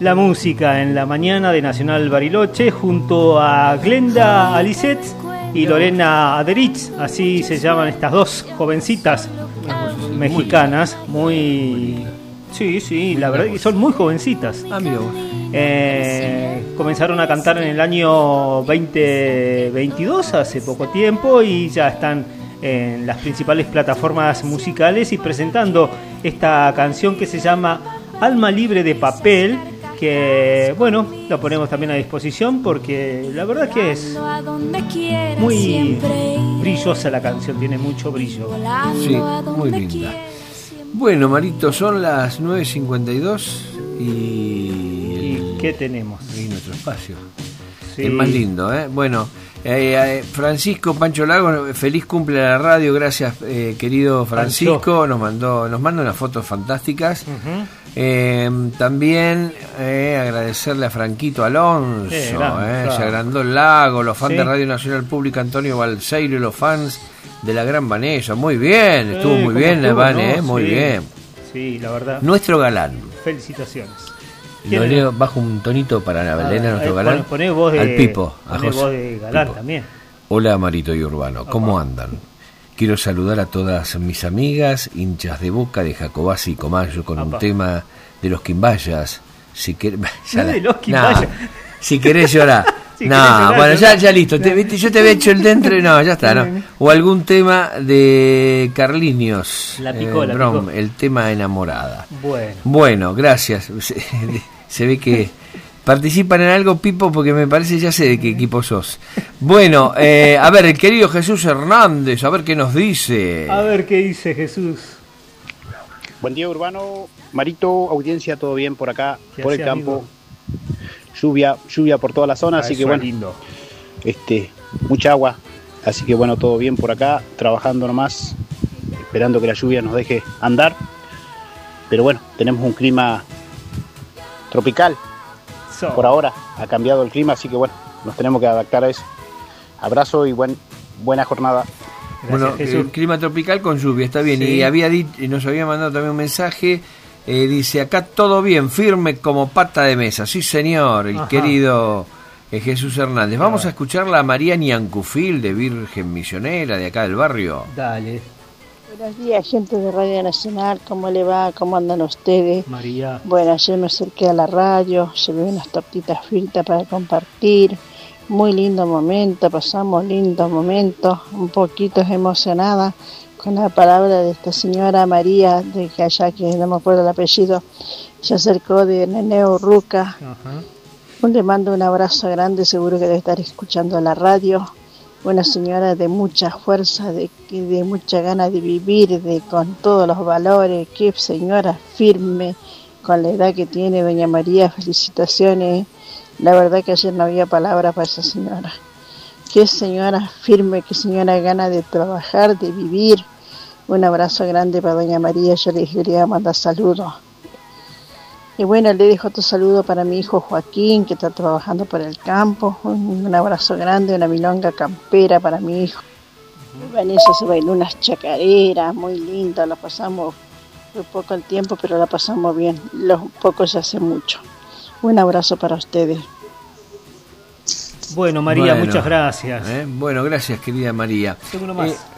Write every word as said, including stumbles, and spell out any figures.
la música en la mañana de Nacional Bariloche junto a Glenda Alicet y Lorena Aderich, así se llaman estas dos jovencitas mexicanas, muy... Sí, sí, la verdad que son muy jovencitas. Ah, mira vos. Eh, comenzaron a cantar en el año veinte veintidós, hace poco tiempo, y ya están en las principales plataformas musicales y presentando esta canción que se llama Alma Libre de Papel, que bueno, la ponemos también a disposición porque la verdad que es muy brillosa la canción, tiene mucho brillo. Sí, muy linda. Bueno, Marito, son las nueve cincuenta y dos y... ¿Y qué tenemos? Y nuestro espacio. Sí. Es más lindo, ¿eh? Bueno, eh, eh, Francisco Pancho Lago, feliz cumple a la radio, gracias, eh, querido Francisco. Pancho. Nos mandó, nos manda unas fotos fantásticas. Uh-huh. Eh, también eh, agradecerle a Franquito Alonso, sí, gran, eh, claro. Se agrandó el lago, los fans sí. de Radio Nacional Pública, Antonio Balseiro y los fans de la Gran Vanessa. Muy bien, estuvo eh, muy bien la Vane, eh, muy sí. bien. Sí, la verdad. Nuestro galán. Felicitaciones. Lo leo bajo un tonito para la Belén, ah, nuestro galán. Poné, poné voz de, al Pipo, a poné José. Voz de galán Pipo. También. Hola Marito y Urbano, ¿cómo andan? Quiero saludar a todas mis amigas, hinchas de Boca, de Jacobasi y Comayo, con Opa. un tema de los Quimbayas. Si quer... no la... de los Quimbayas. No, si querés llorar. Si no, llorar, bueno, ya, ya listo. Te, viste, yo te había hecho el dentro y no, ya está, ¿no? O algún tema de Carliños. La picó, eh, la Brom, picó. El tema Enamorada. Bueno. Bueno, gracias. Se, se ve que participan en algo, Pipo, porque me parece, ya sé de qué equipo sos. Bueno, eh, a ver, el querido Jesús Hernández, a ver qué nos dice. A ver qué dice Jesús. Buen día, Urbano. Marito, audiencia, todo bien por acá, por el campo. Amigo? Lluvia, lluvia por toda la zona, ah, así que bueno, lindo. este, mucha agua, así que bueno, todo bien por acá, trabajando nomás, esperando que la lluvia nos deje andar, pero bueno, tenemos un clima tropical, so. por ahora, ha cambiado el clima, así que bueno, nos tenemos que adaptar a eso. Abrazo y buen, buena jornada. Gracias, bueno, Jesús. El clima tropical con lluvia, está bien, sí. y había dicho, y nos había mandado también un mensaje. Eh, dice, acá todo bien, firme como pata de mesa. Sí, señor, el Ajá. querido eh, Jesús Hernández. Vamos Ajá. a escucharla a María Niancufil, de Virgen Misionera, de acá del barrio. Dale. Buenos días, gente de Radio Nacional. ¿Cómo le va? ¿Cómo andan ustedes? María. Bueno, ayer me acerqué a la radio, llevé unas tortitas fritas para compartir. Muy lindo momento, pasamos lindos momentos, un poquito emocionada con la palabra de esta señora María, de que allá, que no me acuerdo el apellido, se acercó de Neneo Ruca. Uh-huh. Le mando un abrazo grande, seguro que debe estar escuchando la radio. Una señora de mucha fuerza, de, de mucha gana de vivir, de con todos los valores. Qué señora firme, con la edad que tiene doña María, felicitaciones. La verdad que ayer no había palabras para esa señora. Qué señora firme, qué señora gana de trabajar, de vivir. Un abrazo grande para doña María, yo le quería mandar saludos. Y bueno, le dejo otro saludo para mi hijo Joaquín, que está trabajando por el campo. Un, un abrazo grande, una milonga campera para mi hijo. Uh-huh. Vanessa se bailó unas chacareras, muy lindas, la pasamos, fue poco el tiempo, pero la pasamos bien. Los pocos se hace mucho. Un abrazo para ustedes. Bueno, María, bueno, muchas gracias. Eh, bueno, gracias, querida María. Tengo uno más. Eh,